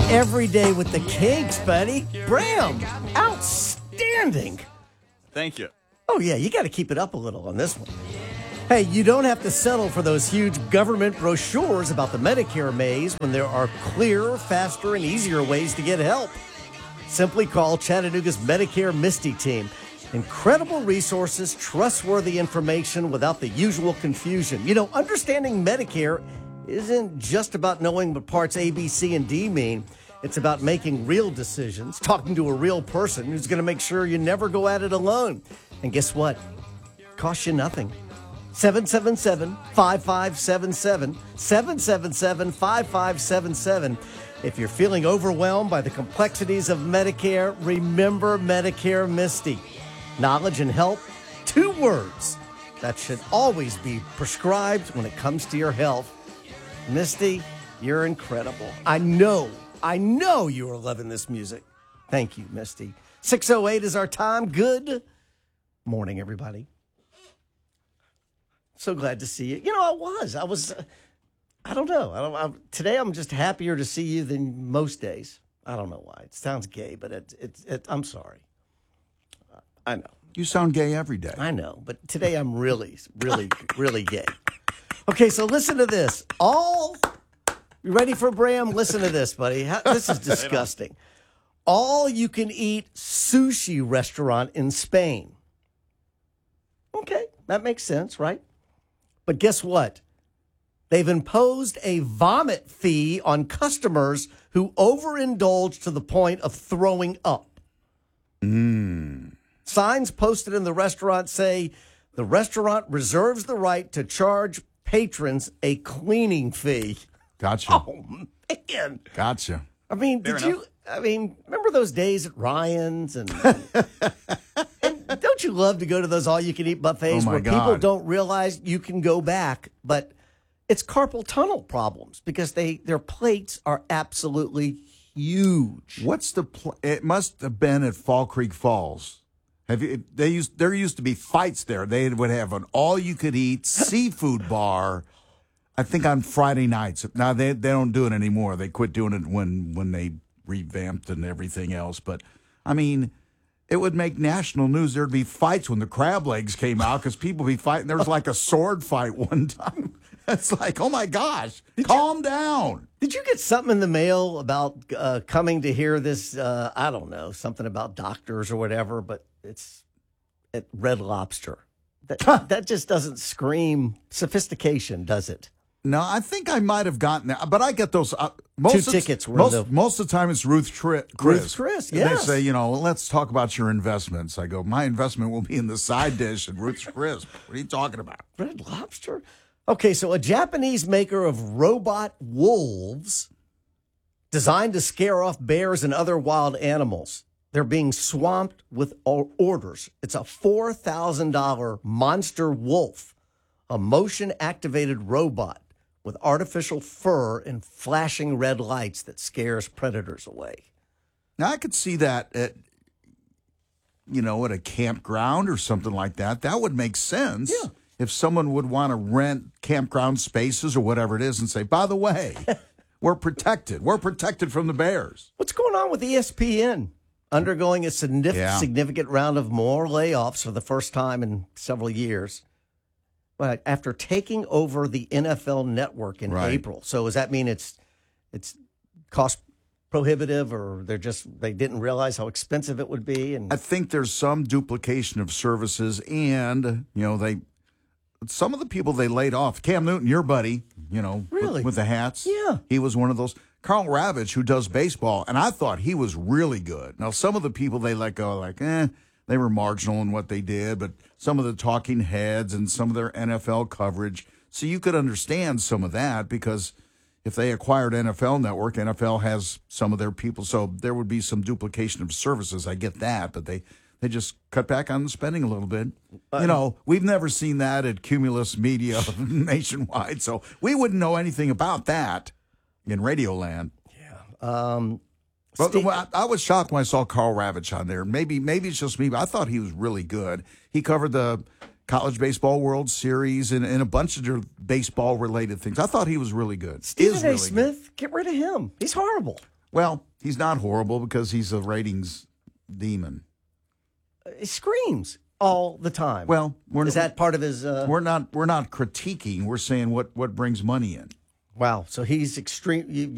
Every day with the Kinks, buddy. Bram, outstanding. Thank you. Oh, yeah, you got to keep it up a little on this one. Hey, you don't have to settle for those huge government brochures about the Medicare maze when there are clearer, faster, and easier ways to get help. Simply call Chattanooga's Medicare Misty team. Incredible resources, trustworthy information without the usual confusion. You know, understanding Medicare isn't just about knowing what parts A, B, C, and D mean. It's about making real decisions, talking to a real person who's going to make sure you never go at it alone. And guess what? It costs you nothing. 777-5577, 777-5577. If you're feeling overwhelmed by the complexities of Medicare, remember Medicare Misty. Knowledge and help, 2 words that should always be prescribed when it comes to your health. Misty, you're incredible. I know you are loving this music. Thank you, Misty. 6:08 is our time. Good morning, everybody. So glad to see you. You know, I was, I don't know. Today I'm just happier to see you than most days. I don't know why. It sounds gay, but I'm sorry. I know. You sound gay every day. I know, but today I'm really, really, really gay. Okay, so listen to this. You ready for Bram? Listen to this, buddy. This is disgusting. All you can eat sushi restaurant in Spain. Okay, that makes sense, right? But guess what? They've imposed a vomit fee on customers who overindulge to the point of throwing up. Signs posted in the restaurant say the restaurant reserves the right to charge patrons a cleaning fee. Gotcha. Oh, man. Gotcha. I mean, remember those days at Ryan's? And don't you love to go to those all-you-can-eat buffets where people don't realize you can go back, but it's carpal tunnel problems because their plates are absolutely huge. What's it must have been at Fall Creek Falls. There used to be fights there. They would have an all-you-could-eat seafood bar, I think on Friday nights. Now, they don't do it anymore. They quit doing it when they revamped and everything else. But, I mean, it would make national news. There'd be fights when the crab legs came out because people would be fighting. There was like a sword fight one time. It's like, oh, my gosh, calm down. Did you get something in the mail about coming to hear this? I don't know, something about doctors or whatever, but it's at Red Lobster. That just doesn't scream sophistication, does it? No, I think I might have gotten that, but I get those. 2 tickets. Most of the time it's Ruth Chris. Ruth Chris, yes. They say, let's talk about your investments. I go, my investment will be in the side dish at Ruth Chris. What are you talking about? Red Lobster? Okay, so a Japanese maker of robot wolves designed to scare off bears and other wild animals. They're being swamped with orders. It's a $4,000 monster wolf, a motion-activated robot with artificial fur and flashing red lights that scares predators away. Now, I could see that at a campground or something like that. That would make sense. Yeah. If someone would want to rent campground spaces or whatever it is and say, by the way, we're protected. We're protected from the bears. What's going on with ESPN? Undergoing a significant round of more layoffs for the first time in several years. But after taking over the NFL network in April. So does that mean it's cost prohibitive, or they didn't realize how expensive it would be? And I think there's some duplication of services, and some of the people they laid off. Cam Newton, your buddy, really? with the hats. Yeah. He was one of those. Carl Ravitch, who does baseball, and I thought he was really good. Now, some of the people they let go, they were marginal in what they did, but some of the talking heads and some of their NFL coverage. So you could understand some of that, because if they acquired NFL Network, NFL has some of their people. So there would be some duplication of services. I get that, but they just cut back on the spending a little bit. We've never seen that at Cumulus Media nationwide, so we wouldn't know anything about that in Radioland. Yeah. But I was shocked when I saw Carl Ravitch on there. Maybe it's just me, but I thought he was really good. He covered the College Baseball World Series and a bunch of baseball-related things. I thought he was really good. Stephen A. Smith, get rid of him. He's horrible. Well, he's not horrible because he's a ratings demon. He screams all the time. Well, is that part of his? We're not critiquing. We're saying what brings money in. Wow. So he's extreme.